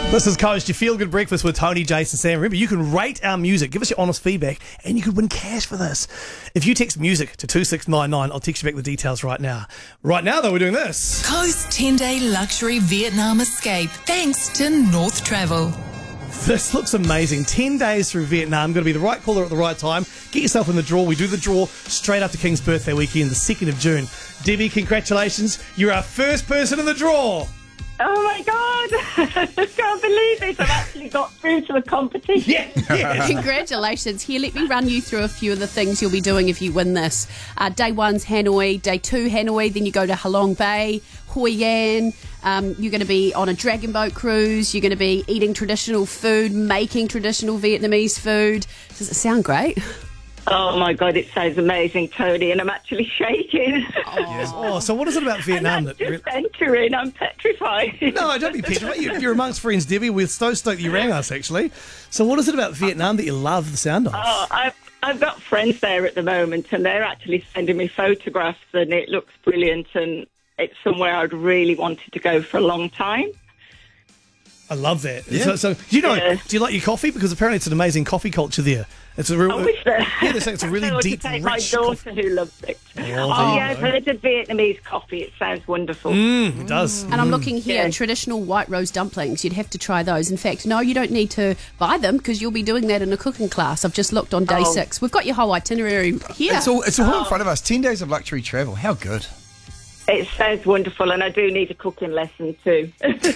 This is Coast, your feel-good breakfast with Tony, Jason, Sam. Remember, you can rate our music, give us your honest feedback, and you could win cash for this. If you text music to 2699, I'll text you back the details right now. Right now, though, we're doing this. Coast 10-day luxury Vietnam escape thanks to North Travel. This looks amazing. 10 days through Vietnam. Got to be the right caller at the right time. Get yourself in the draw. We do the draw straight after King's birthday weekend, the 2nd of June. Debbie, congratulations. You're our first person in the draw. Oh my God! I can't believe this. I've actually got through to the competition. Yeah. Congratulations. Here, let me run you through a few of the things you'll be doing if you win this. Day 1's Hanoi, day 2 Hanoi, then you go to Halong Bay, Hoi An. You're going to be on a dragon boat cruise. You're going to be eating traditional food, making traditional Vietnamese food. Does it sound great? Oh my God, it sounds amazing, Tony, and I'm actually shaking. Oh, so what is it about Vietnam that... Just entering, I'm petrified. No, don't be petrified. You're amongst friends, Debbie. We're so stoked you rang us, actually. So what is it about Vietnam that you love the sound of? Oh, I've got friends there at the moment, and they're actually sending me photographs, and it looks brilliant, and it's somewhere I'd really wanted to go for a long time. I love that. Yeah. So do you like your coffee? Because apparently it's an amazing coffee culture there. It's a real... Oh, is there? Yeah, they say it's a really deep, to take rich my daughter who loves it. I've heard of Vietnamese coffee. It sounds wonderful. It does. And I'm looking here, traditional white rose dumplings. You'd have to try those. In fact, no, you don't need to buy them because you'll be doing that in a cooking class. I've just looked on day 6. We've got your whole itinerary here. It's all in front of us. 10 days of luxury travel. How good. It sounds wonderful, and I do need a cooking lesson too.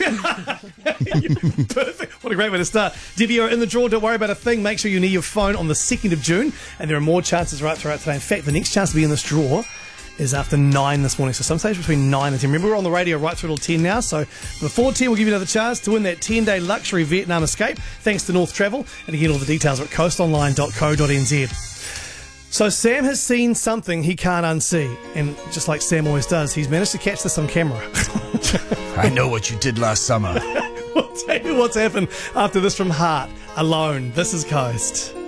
Perfect. What a great way to start. Debbie, you're in the draw. Don't worry about a thing. Make sure you're near your phone on the 2nd of June, and there are more chances right throughout today. In fact, the next chance to be in this draw is after 9 this morning, so some stage between 9 and 10. Remember, we're on the radio right through till 10 now, so before 10 we'll give you another chance to win that 10-day luxury Vietnam escape thanks to North Travel. And again, all the details are at coastonline.co.nz. So Sam has seen something he can't unsee, and just like Sam always does, he's managed to catch this on camera. I know what you did last summer. We'll tell you what's happened after this from Heart, Alone. This is Coast.